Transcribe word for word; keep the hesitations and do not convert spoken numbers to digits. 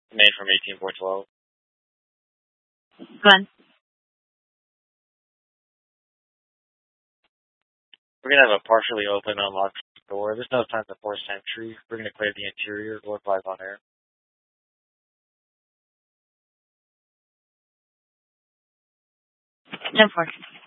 Main from eighteen point twelve. Go on. We're going to have a partially open, unlocked door. There's no time to force entry. We're going to clear the interior. Door flies on air. ten four.